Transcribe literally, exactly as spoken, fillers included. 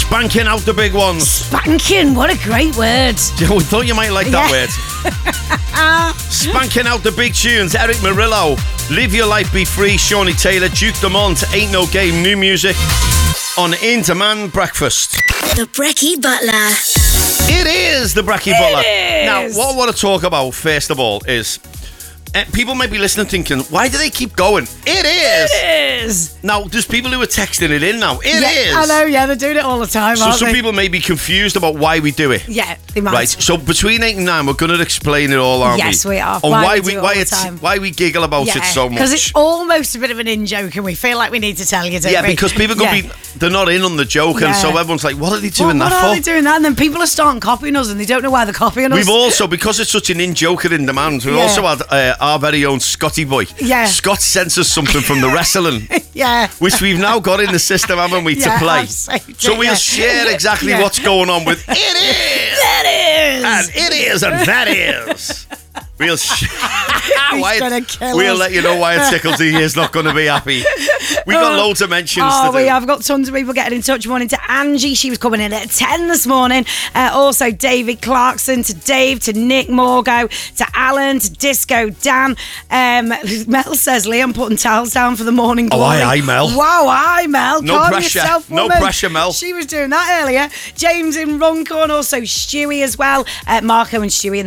Spanking out the big ones. Spanking, what a great word. We thought you might like that Yeah. word. Spanking out the big tunes. Eric Murillo, Live Your Life, Be Free. Shawnee Taylor, Duke Dumont, Ain't No Game. New music on In Demand Breakfast. The Brekkie Butler. It is the Brekkie It Butler. is. Now, what I want to talk about first of all is uh, people may be listening thinking, why do they keep going? It is. It is. Now, there's people who are texting it in now. It yeah, is. I know, yeah, they're doing it all the time, So aren't some they? people may be confused about why we do it. Yeah, they might. Right, so between eight and nine, we're going to explain it all, aren't we? Yes, we are. And Why why, we we, do it why all the it's time. why we giggle about Yeah, it so much. because it's almost a bit of an in-joke and we feel like we need to tell you, don't yeah, we? because people could Yeah. be they're not in on the joke, and Yeah. so everyone's like, "What are they What, doing what that are for?" they doing that? And then people are starting copying us and they don't know why they're copying us. We've also, because it's such an in-joker in demand, we've Yeah. also had uh, our very own Scotty boy. Yeah. Scott sends us something from the wrestling. Yeah. Which we've now got in the system, haven't we, Yeah, to play? I've saved So it, we'll yeah. share exactly Yeah. what's going on with It Is! That is. And it is, and that is. We'll sh- why gonna kill We'll us. let you know why it tickles he is not going to be happy. We've got loads of mentions Oh, to do. we have got tons of people getting in touch. Morning to Angie, she was coming in at ten this morning. Uh, also, David Clarkson, to Dave, to Nick Morgo, to Alan, to Disco Dan. Um, Mel says, Liam putting towels down for the morning Oh, glory. aye, aye, Mel. Wow, aye, Mel. No Calm pressure. yourself, No woman. pressure, Mel. She was doing that earlier. James in Runcorn, also Stewie as well. Uh, Marco and Stewie in